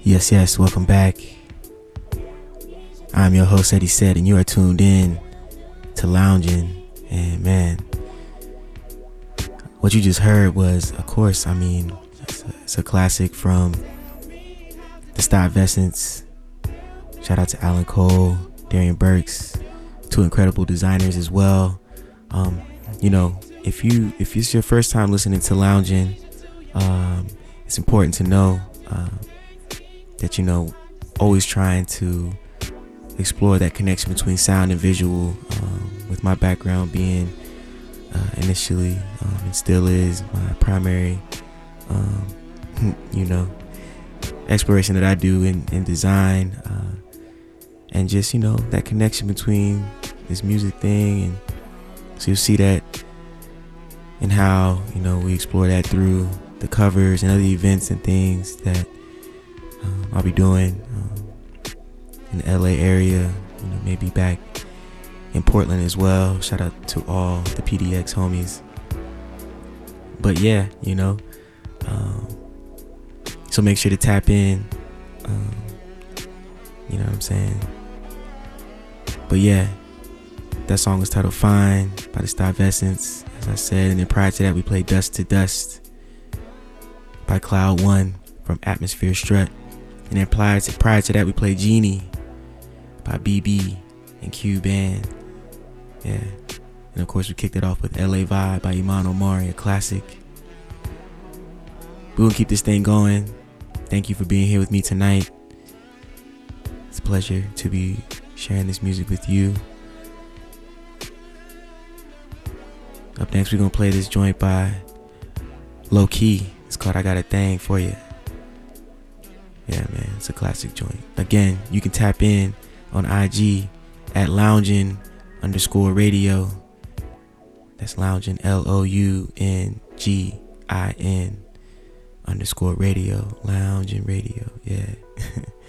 Yes, welcome back. I'm your host, Eddie Said, and you are tuned in to Lounging. And man, what you just heard was, of course, it's a classic from the Stuyvesants. Shout out to Alan Cole, Darian Burks, two incredible designers as well. If it's your first time listening to Lounging, it's important to know that always trying to explore that connection between sound and visual, with my background being initially and still is my primary exploration that I do in design, and just that connection between this music thing. And so you'll see that and how we explore that through the covers and other events and things that I'll be doing in the LA area, maybe back in Portland as well. Shout out to all the PDX homies. But yeah, so make sure to tap in, you know what I'm saying? But yeah, that song was titled Fine by the Stuyvesants, as I said. And then prior to that, we played Dust to Dust by Cloud One from Atmosphere Strut. And then prior to that, we played Genie by BB and Q Band. Yeah. And of course, we kicked it off with LA Vibe by Iman Omari, a classic. We're gonna keep this thing going. Thank you for being here with me tonight. It's a pleasure to be sharing this music with you. Up next, we're gonna play this joint by Low Key. It's called I Got a Thing For You. Yeah, man, it's a classic joint. Again, you can tap in on IG at loungin_radio. That's loungin, LOUNGIN_radio. Loungin Radio, yeah.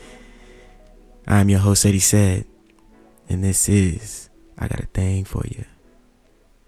I'm your host, Eddie Said, and this is I Got a Thing For You.